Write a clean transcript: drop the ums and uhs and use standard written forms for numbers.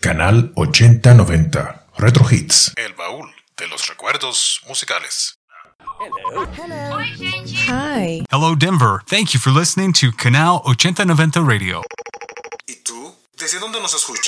Canal 8090 Retro Hits. El baúl de los recuerdos musicales. Hello. Hi. Hello, Denver. Thank you for listening to Canal 8090 Radio. ¿Y tú? ¿Desde dónde nos escuchas?